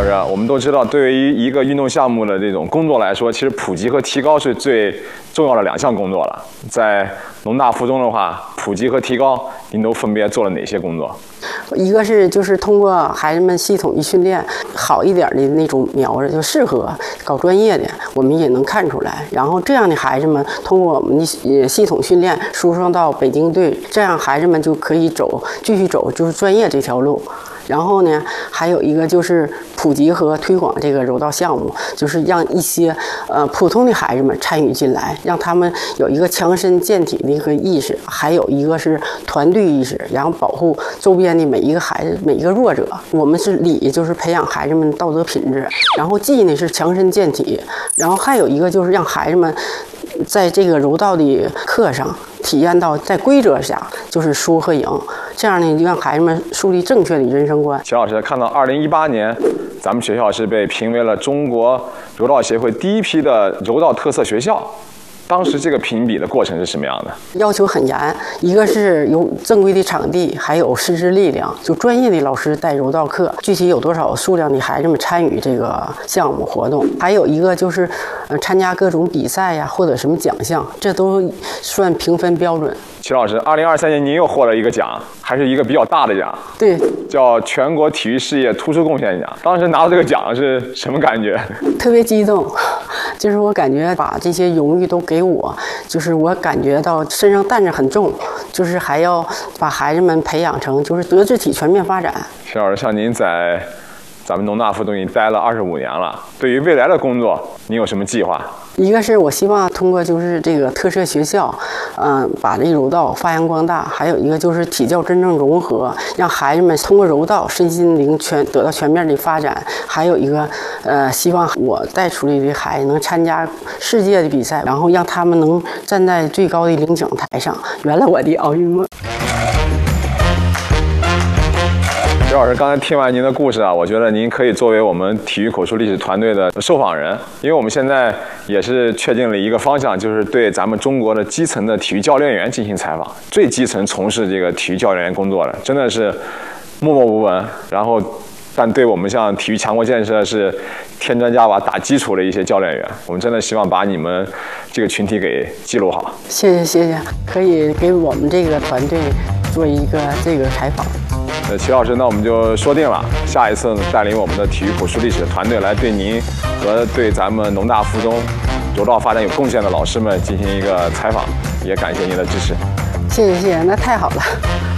师，我们都知道，对于一个运动项目的这种工作来说，其实普及和提高是最重要的2项工作了。在农大附中的话，普及和提高，您都分别做了哪些工作？ 一个是就是通过孩子们系统一训练，好一点的那种苗子就适合搞专业的，我们也能看出来。然后这样的孩子们通过我们的系统训练输送到北京队，这样孩子们就可以继续走就是专业这条路。然后呢，还有一个就是普及和推广这个柔道项目，就是让一些普通的孩子们参与进来，让他们有一个强身健体的一个意识，还有一个是团队意识，然后保护周边的每一个孩子、每一个弱者。我们是礼，就是培养孩子们道德品质；然后技呢是强身健体，然后还有一个就是让孩子们在这个柔道的课上体验到在规则下就是输和赢，这样呢就让孩子们树立正确的人生观。 齐老师，看到2018年，咱们学校是被评为了中国柔道协会第一批的柔道特色学校。当时这个评比的过程是什么样的？ 要求很严，一个是有正规的场地，还有师资力量，就专业的老师带柔道课，具体有多少数量的孩子们参与这个项目活动，还有一个就是参加各种比赛呀，或者什么奖项，这都算评分标准。 齐老师，2023年您又获了一个奖，还是一个比较大的奖， 对， 叫全国体育事业突出贡献奖。当时拿到这个奖是什么感觉？ 特别激动，就是我感觉把这些荣誉都给我，就是我感觉到身上担子很重，就是还要把孩子们培养成就是德智体全面发展。 齐老师，像您在咱们农大附中已经待了25年了，对于未来的工作，您有什么计划？ 一个是我希望通过就是这个特色学校，把这柔道发扬光大；还有一个就是体教真正融合，让孩子们通过柔道身心灵得到全面的发展；还有一个希望我带出来的孩子能参加世界的比赛，然后让他们能站在最高的领奖台上，圆了我的奥运梦。 齐老师，刚才听完您的故事啊，我觉得您可以作为我们体育口述历史团队的受访人，因为我们现在也是确定了一个方向，就是对咱们中国的基层的体育教练员进行采访。最基层从事这个体育教练员工作的，真的是默默无闻，然后但对我们像体育强国建设是添砖加瓦打基础的一些教练员，我们真的希望把你们这个群体给记录好。 谢谢，可以给我们这个团队做一个这个采访。 齐老师，那我们就说定了，下一次带领我们的体育口述历史的团队来对您和对咱们农大附中柔道发展有贡献的老师们进行一个采访，也感谢您的支持。 谢谢，那太好了。